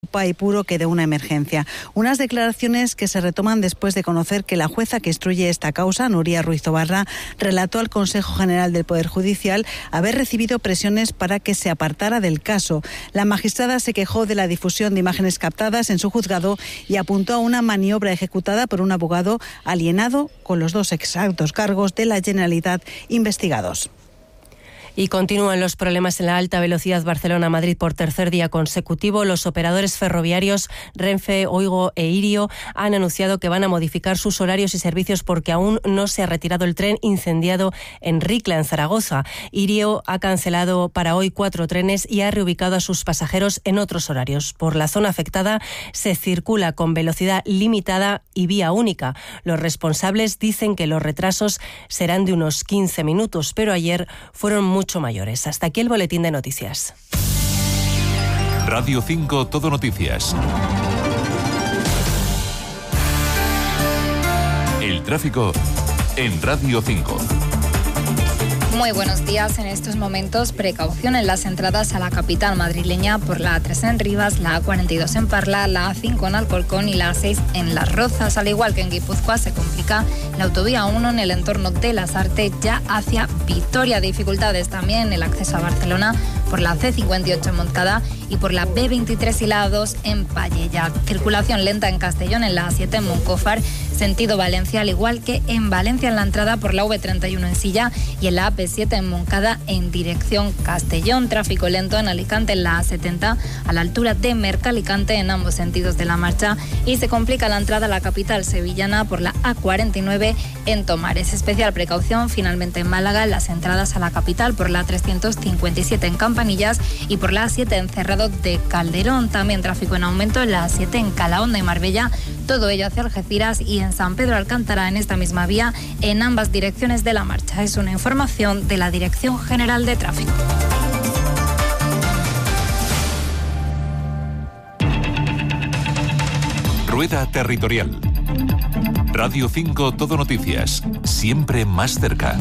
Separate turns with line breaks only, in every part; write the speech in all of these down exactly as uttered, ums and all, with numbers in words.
y puro que de una emergencia. Unas declaraciones que se retoman después de conocer que la jueza que instruye esta causa, Nuria Ruiz Tobarra, relató al Consejo General del Poder Judicial haber recibido presiones para que se apartara del caso. La magistrada se quejó de la difusión de imágenes captadas en su juzgado y apuntó a una maniobra ejecutada por un abogado alienado con los dos exactos cargos de la Generalitat investigados.
Y continúan los problemas en la alta velocidad Barcelona-Madrid por tercer día consecutivo. Los operadores ferroviarios Renfe, Oigo e Irio han anunciado que van a modificar sus horarios y servicios porque aún no se ha retirado el tren incendiado en Ricla, en Zaragoza. Irio ha cancelado para hoy cuatro trenes y ha reubicado a sus pasajeros en otros horarios. Por la zona afectada se circula con velocidad limitada y vía única. Los responsables dicen que los retrasos serán de unos quince minutos, pero ayer fueron muy mucho mayores. Hasta aquí el boletín de noticias.
Radio cinco Todo Noticias. El tráfico en Radio cinco.
Muy buenos días. En estos momentos, precaución en las entradas a la capital madrileña por la A tres en Rivas, la A cuarenta y dos en Parla, la A cinco en Alcorcón y la A seis en Las Rozas. Al igual que en Guipúzcoa, se complica la autovía uno en el entorno de Lasarte ya hacia Vitoria. Dificultades también en el acceso a Barcelona por la C cincuenta y ocho en Montcada y por la B veintitrés y la A dos en Pallella. Circulación lenta en Castellón en la A siete en Moncófar, sentido Valencia, al igual que en Valencia en la entrada por la V treinta y uno en Silla y en la A P siete en Moncada en dirección Castellón. Tráfico lento en Alicante en la A setenta a la altura de Mercalicante en ambos sentidos de la marcha y se complica la entrada a la capital sevillana por la A cuarenta y nueve en Tomares. Especial precaución finalmente en Málaga en las entradas a la capital por la trescientos cincuenta y siete en Campanillas y por la A siete en Cerrado de Calderón. También tráfico en aumento en la A siete en Calahonda y Marbella, todo ello hacia Algeciras y en San Pedro Alcántara en esta misma vía en ambas direcciones de la marcha. Es una información de la Dirección General de Tráfico.
Rueda Territorial. Radio cinco Todo Noticias. Siempre más cerca.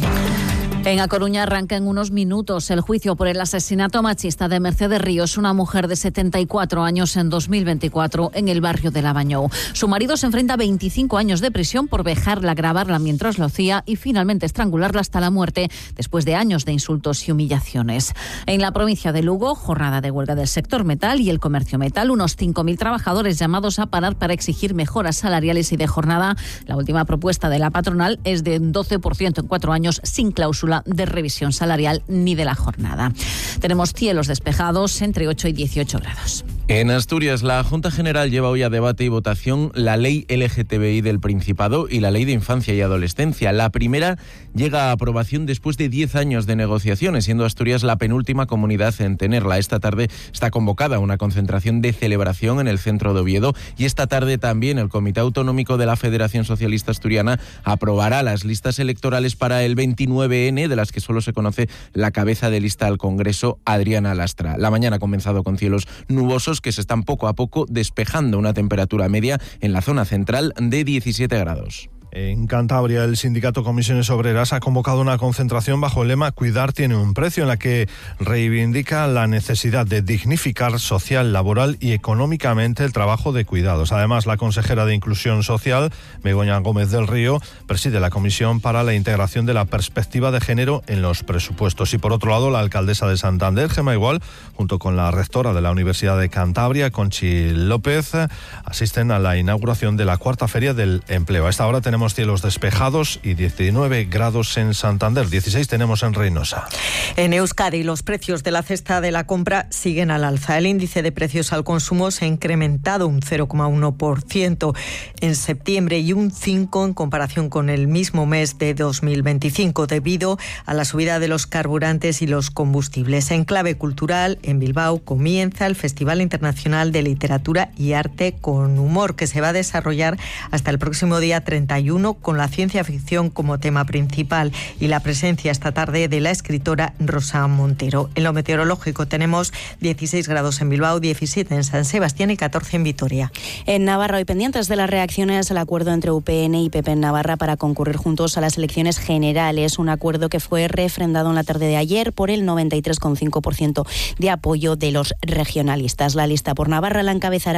En A Coruña arranca en unos minutos el juicio por el asesinato machista de Mercedes Ríos, una mujer de setenta y cuatro años en dos mil veinticuatro en el barrio de Lavañou. Su marido se enfrenta a veinticinco años de prisión por vejarla, grabarla mientras lo hacía y finalmente estrangularla hasta la muerte después de años de insultos y humillaciones. En la provincia de Lugo, jornada de huelga del sector metal y el comercio metal, unos cinco mil trabajadores llamados a parar para exigir mejoras salariales y de jornada. La última propuesta de la patronal es de un doce por ciento en cuatro años sin cláusula de revisión salarial ni de la jornada. Tenemos cielos despejados entre ocho y dieciocho grados.
En Asturias, la Junta General lleva hoy a debate y votación la Ley L G T B I del Principado y la Ley de Infancia y Adolescencia. La primera llega a aprobación después de diez años de negociaciones, siendo Asturias la penúltima comunidad en tenerla. Esta tarde está convocada una concentración de celebración en el centro de Oviedo y esta tarde también el Comité Autonómico de la Federación Socialista Asturiana aprobará las listas electorales para el veintinueve ene, de las que solo se conoce la cabeza de lista al Congreso, Adriana Lastra. La mañana ha comenzado con cielos nubosos que se están poco a poco despejando, una temperatura media en la zona central de diecisiete grados.
En Cantabria, el sindicato Comisiones Obreras ha convocado una concentración bajo el lema Cuidar tiene un precio, en la que reivindica la necesidad de dignificar social, laboral y económicamente el trabajo de cuidados. Además, la consejera de Inclusión Social, Begoña Gómez del Río, preside la Comisión para la Integración de la Perspectiva de Género en los Presupuestos. Y por otro lado, la alcaldesa de Santander, Gemma Igual, junto con la rectora de la Universidad de Cantabria, Conchi López, asisten a la inauguración de la cuarta Feria del Empleo. A esta hora tenemos cielos despejados y diecinueve grados en Santander, dieciséis tenemos en Reynosa.
En Euskadi, los precios de la cesta de la compra siguen al alza. El índice de precios al consumo se ha incrementado un cero coma uno por ciento en septiembre y un cinco por ciento en comparación con el mismo mes de dos mil veinticinco, debido a la subida de los carburantes y los combustibles. En clave cultural, en Bilbao comienza el Festival Internacional de Literatura y Arte con Humor, que se va a desarrollar hasta el próximo día treinta y uno con la ciencia ficción como tema principal y la presencia esta tarde de la escritora Rosa Montero. En lo meteorológico tenemos dieciséis grados en Bilbao, diecisiete en San Sebastián y catorce en Vitoria.
En Navarra, hoy pendientes de las reacciones al acuerdo entre U P N y P P en Navarra para concurrir juntos a las elecciones generales, un acuerdo que fue refrendado en la tarde de ayer por el noventa y tres coma cinco por ciento de apoyo de los regionalistas. La lista por Navarra la encabezará